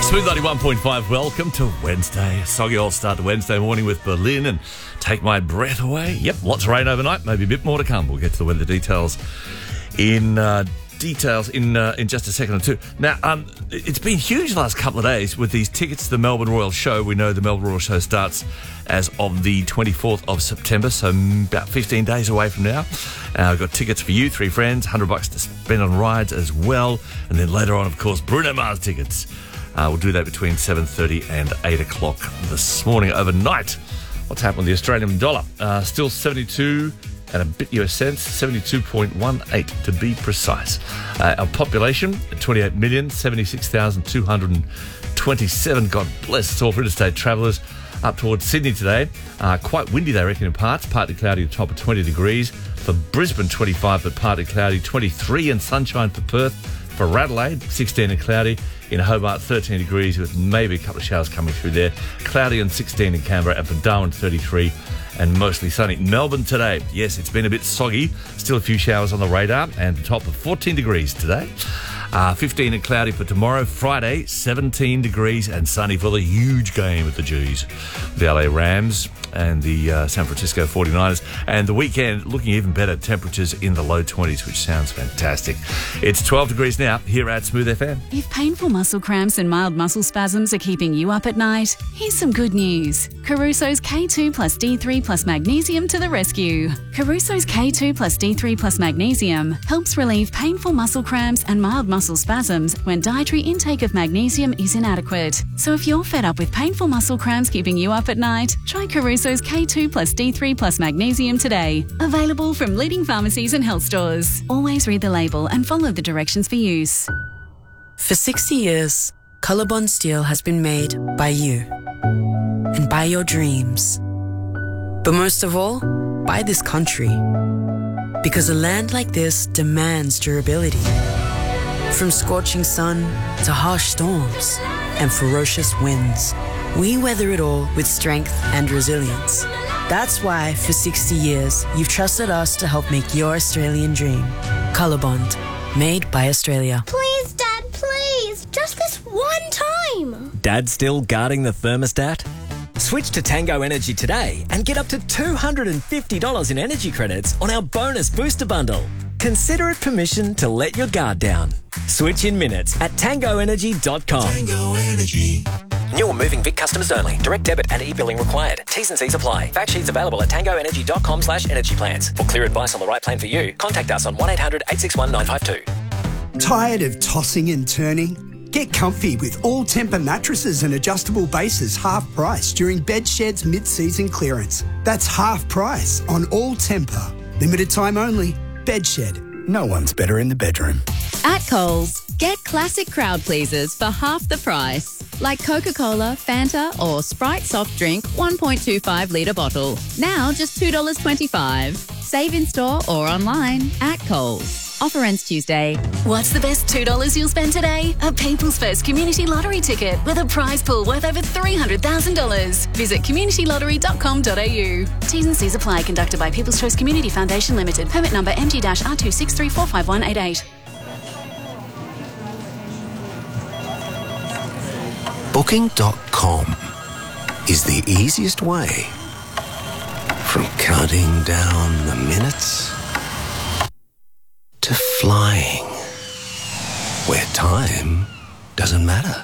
Smooth 91.5, welcome to Wednesday. Soggy old start to Wednesday morning with Berlin and Take My Breath Away. Yep, lots of rain overnight, maybe a bit more to come. We'll get to the weather details in just a second or two. Now, it's been huge the last couple of days with these tickets to the Melbourne Royal Show. We know the Melbourne Royal Show starts as of the 24th of September, so about 15 days away from now. I've got tickets for you, 3 friends, $100 to spend on rides as well. And then later on, of course, Bruno Mars tickets. We'll do that between 7:30 and 8 o'clock this morning overnight. What's happened with the Australian dollar? Still 72 and a bit US cents, 72.18 to be precise. Our population, 28,076,227. God bless. It's all for interstate travellers up towards Sydney today. Quite windy, they reckon, in parts. Partly cloudy at the top of 20 degrees. For Brisbane, 25, but partly cloudy. 23 and sunshine for Perth. For Adelaide, 16 and cloudy. In Hobart, 13 degrees with maybe a couple of showers coming through there. Cloudy and 16 in Canberra, and for Darwin, 33 and mostly sunny. Melbourne today, yes, it's been a bit soggy. Still a few showers on the radar, and the top of 14 degrees today. 15 and cloudy for tomorrow. Friday, 17 degrees and sunny for the huge game with the G's. The LA Rams and the San Francisco 49ers. And the weekend looking even better, temperatures in the low 20s, which sounds fantastic. It's 12 degrees now here at Smooth FM. If painful muscle cramps and mild muscle spasms are keeping you up at night, here's some good news. Caruso's K2 plus D3 plus magnesium to the rescue. Caruso's K2 plus D3 plus magnesium helps relieve painful muscle cramps and mild muscle spasms when dietary intake of magnesium is inadequate. So if you're fed up with painful muscle cramps keeping you up at night, try Caruso's K2 plus D3 plus magnesium today. Available from leading pharmacies and health stores. Always read the label and follow the directions for use. For 60 years, Colorbond Steel has been made by you and by your dreams. But most of all, by this country. Because a land like this demands durability. From scorching sun to harsh storms and ferocious winds, we weather it all with strength and resilience. That's why, for 60 years, you've trusted us to help make your Australian dream. Colorbond, made by Australia. Please, Dad, please. Just this one time. Dad still guarding the thermostat? Switch to Tango Energy today and get up to $250 in energy credits on our bonus booster bundle. Consider it permission to let your guard down. Switch in minutes at tangoenergy.com. Tango Energy. New or moving Vic customers only. Direct debit and e-billing required. T's and C's apply. Fact sheets available at tangoenergy.com/energy plans. For clear advice on the right plan for you, contact us on 1-800-861-952. Tired of tossing and turning? Get comfy with all-temper mattresses and adjustable bases half price during Bedshed's mid-season clearance. That's half price on all-temper. Limited time only. Bedshed. No one's better in the bedroom. At Coles, get classic crowd pleasers for half the price. Like Coca-Cola, Fanta or Sprite soft drink 1.25 litre bottle. Now just $2.25. Save in store or online at Coles. Offer ends Tuesday. What's the best $2 you'll spend today? A People's First Community Lottery ticket with a prize pool worth over $300,000. Visit communitylottery.com.au. T's and C's apply. Conducted by People's Choice Community Foundation Limited. Permit number MG-R263451188. Booking.com is the easiest way from counting down the minutes to flying, where time doesn't matter.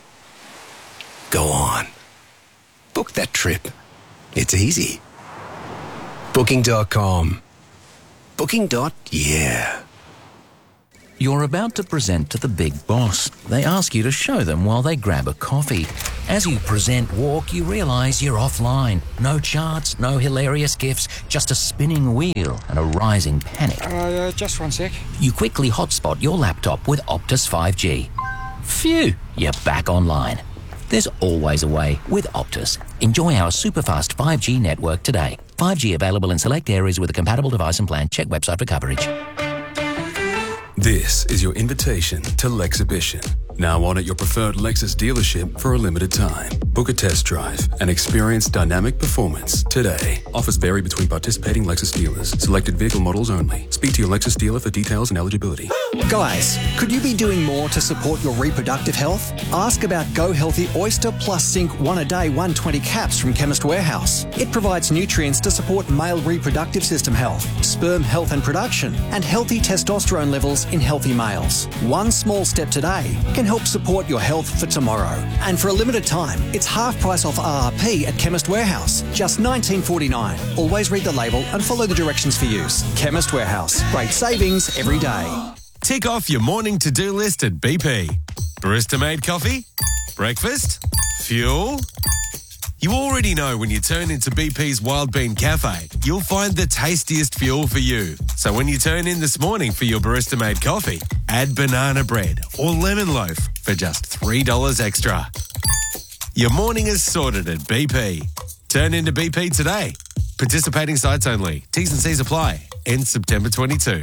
Go on. Book that trip. It's easy. Booking.com. Booking.yeah. You're about to present to the big boss. They ask you to show them while they grab a coffee. As you present walk, you realise you're offline. No charts, no hilarious gifs, just a spinning wheel and a rising panic. Just one sec. You quickly hotspot your laptop with Optus 5G. Phew, you're back online. There's always a way with Optus. Enjoy our superfast 5G network today. 5G available in select areas with a compatible device and plan. Check website for coverage. This is your invitation to Lexhibition, Now on at your preferred Lexus dealership for a limited time. Book a test drive and experience dynamic performance today. Offers vary between participating Lexus dealers. Selected vehicle models only. Speak to your Lexus dealer for details and eligibility. Guys, could you be doing more to support your reproductive health? Ask about Go Healthy Oyster Plus Zinc 1 a day 120 caps from Chemist Warehouse. It provides nutrients to support male reproductive system health, sperm health and production, and healthy testosterone levels in healthy males. One small step today can help support your health for tomorrow. And for a limited time, it's half price off RRP at Chemist Warehouse, just $19.49. Always read the label and follow the directions for use. Chemist Warehouse, great savings every day. Tick off your morning to-do list at BP. Barista-made coffee? Breakfast? Fuel? You already know when you turn into BP's Wild Bean Cafe, you'll find the tastiest fuel for you. So when you turn in this morning for your barista-made coffee, add banana bread or lemon loaf for just $3 extra. Your morning is sorted at BP. Turn into BP today. Participating sites only. T's and C's apply. Ends September 22.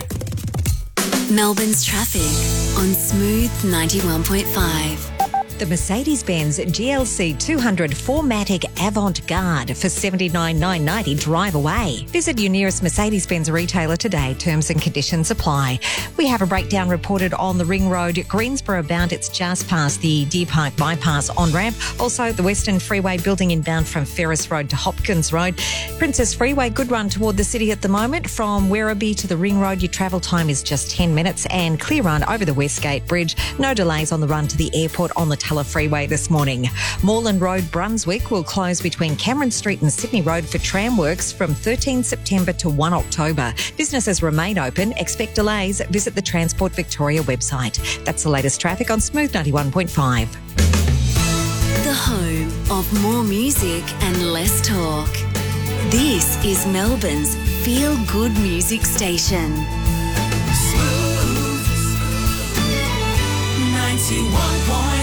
Melbourne's traffic on Smooth 91.5. The Mercedes-Benz GLC 200 4MATIC Avant-Garde for $79,990 drive away. Visit your nearest Mercedes-Benz retailer today. Terms and conditions apply. We have a breakdown reported on the Ring Road, Greensboro bound. It's just past the Deer Park bypass on-ramp. Also, the Western Freeway building inbound from Ferris Road to Hopkins Road. Princess Freeway, good run toward the city at the moment. From Werribee to the Ring Road, your travel time is just 10 minutes. And clear run over the Westgate Bridge. No delays on the run to the airport on the Tulla Freeway this morning. Moreland Road, Brunswick will close between Cameron Street and Sydney Road for tram works from 13 September to 1 October. Businesses remain open. Expect delays. Visit the Transport Victoria website. That's the latest traffic on Smooth 91.5. The home of more music and less talk. This is Melbourne's feel-good music station. Smooth 91.5.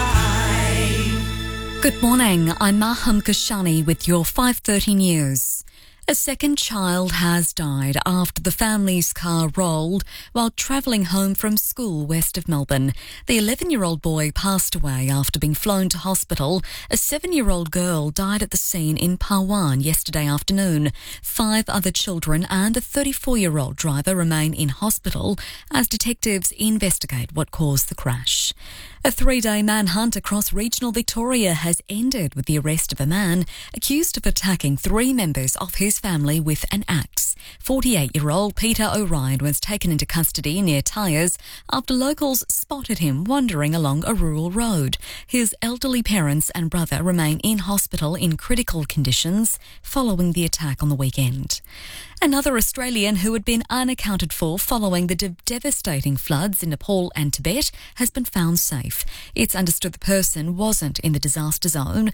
Good morning, I'm Maham Kashani with your 5:30 news. A second child has died after the family's car rolled while travelling home from school west of Melbourne. The 11-year-old boy passed away after being flown to hospital. A 7-year-old girl died at the scene in Parwan yesterday afternoon. 5 other children and a 34-year-old driver remain in hospital as detectives investigate what caused the crash. A 3-day manhunt across regional Victoria has ended with the arrest of a man accused of attacking 3 members of his family with an axe. 48-year-old Peter O'Ryan was taken into custody near Tyres after locals spotted him wandering along a rural road. His elderly parents and brother remain in hospital in critical conditions following the attack on the weekend. Another Australian who had been unaccounted for following the devastating floods in Nepal and Tibet has been found safe. It's understood the person wasn't in the disaster zone.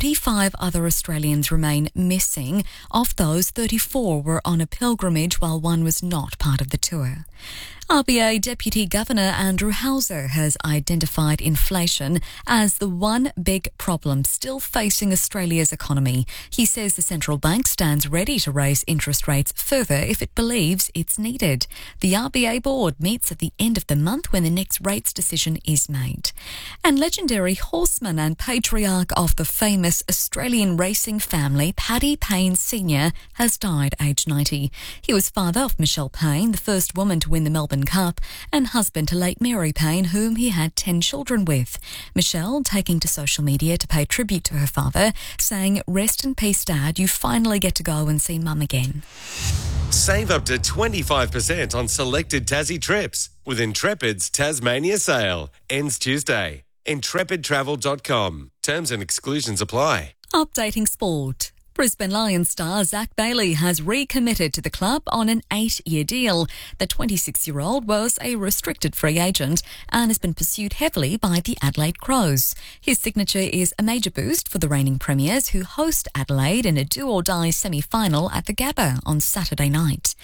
35 other Australians remain missing. Of those, 34 were on a pilgrimage while one was not part of the tour. RBA Deputy Governor Andrew Hauser has identified inflation as the one big problem still facing Australia's economy. He says the central bank stands ready to raise interest rates further if it believes it's needed. The RBA board meets at the end of the month when the next rates decision is made. And legendary horseman and patriarch of the famous Australian racing family, Paddy Payne Sr., has died aged 90. He was father of Michelle Payne, the first woman to win the Melbourne Cup, and husband to late Mary Payne, whom he had 10 children with. Michelle taking to social media to pay tribute to her father, saying, "Rest in peace, Dad, you finally get to go and see Mum again." Save up to 25% on selected Tassie trips with Intrepid's Tasmania sale. Ends Tuesday. IntrepidTravel.com. Terms and exclusions apply. Updating sport. Brisbane Lions star Zach Bailey has recommitted to the club on an 8-year deal. The 26-year-old was a restricted free agent and has been pursued heavily by the Adelaide Crows. His signature is a major boost for the reigning premiers who host Adelaide in a do-or-die semi-final at the Gabba on Saturday night.